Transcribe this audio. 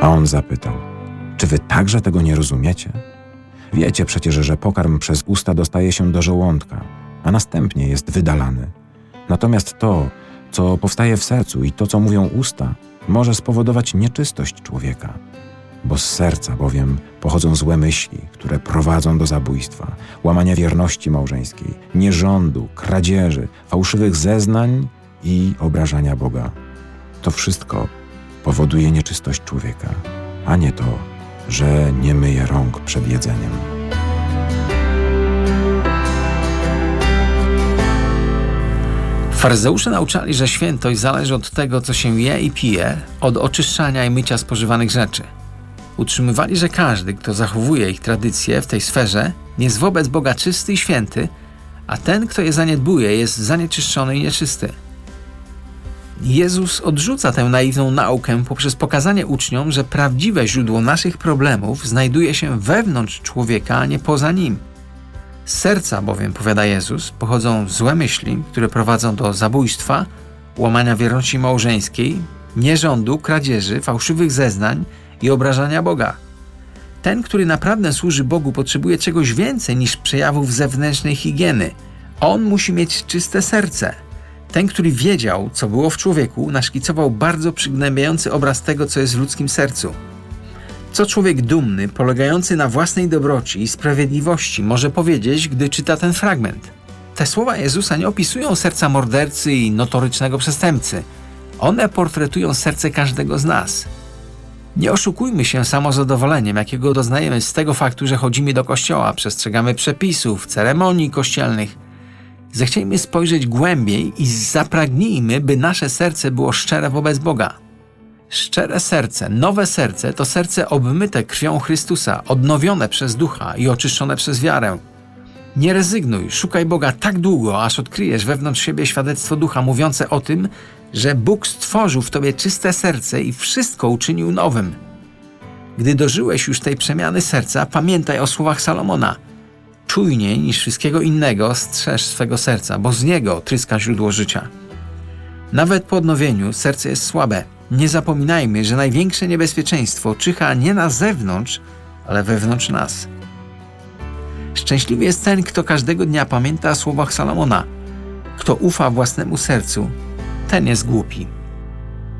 A on zapytał: czy wy także tego nie rozumiecie? Wiecie przecież, że pokarm przez usta dostaje się do żołądka, a następnie jest wydalany. Natomiast to, co powstaje w sercu i to, co mówią usta, może spowodować nieczystość człowieka. Bo z serca bowiem pochodzą złe myśli, które prowadzą do zabójstwa, łamania wierności małżeńskiej, nierządu, kradzieży, fałszywych zeznań i obrażania Boga. To wszystko powoduje nieczystość człowieka, a nie to, że nie myje rąk przed jedzeniem. Faryzeusze nauczali, że świętość zależy od tego, co się je i pije, od oczyszczania i mycia spożywanych rzeczy. Utrzymywali, że każdy, kto zachowuje ich tradycje w tej sferze, jest wobec Boga czysty i święty, a ten, kto je zaniedbuje, jest zanieczyszczony i nieczysty. Jezus odrzuca tę naiwną naukę poprzez pokazanie uczniom, że prawdziwe źródło naszych problemów znajduje się wewnątrz człowieka, a nie poza nim. Z serca bowiem, powiada Jezus, pochodzą złe myśli, które prowadzą do zabójstwa, łamania wierności małżeńskiej, nierządu, kradzieży, fałszywych zeznań i obrażania Boga. Ten, który naprawdę służy Bogu, potrzebuje czegoś więcej niż przejawów zewnętrznej higieny. On musi mieć czyste serce. Ten, który wiedział, co było w człowieku, naszkicował bardzo przygnębiający obraz tego, co jest w ludzkim sercu. Co człowiek dumny, polegający na własnej dobroci i sprawiedliwości może powiedzieć, gdy czyta ten fragment? Te słowa Jezusa nie opisują serca mordercy i notorycznego przestępcy. One portretują serce każdego z nas. Nie oszukujmy się samozadowoleniem, jakiego doznajemy z tego faktu, że chodzimy do kościoła, przestrzegamy przepisów, ceremonii kościelnych. Zechciejmy spojrzeć głębiej i zapragnijmy, by nasze serce było szczere wobec Boga. Szczere serce, nowe serce to serce obmyte krwią Chrystusa, odnowione przez Ducha i oczyszczone przez wiarę. Nie rezygnuj, szukaj Boga tak długo, aż odkryjesz wewnątrz siebie świadectwo Ducha mówiące o tym, że Bóg stworzył w tobie czyste serce i wszystko uczynił nowym. Gdy dożyłeś już tej przemiany serca, pamiętaj o słowach Salomona. Czujniej niż wszystkiego innego strzeż swego serca, bo z niego tryska źródło życia. Nawet po odnowieniu serce jest słabe. Nie zapominajmy, że największe niebezpieczeństwo czyha nie na zewnątrz, ale wewnątrz nas. Szczęśliwy jest ten, kto każdego dnia pamięta o słowach Salomona. Kto ufa własnemu sercu, ten jest głupi.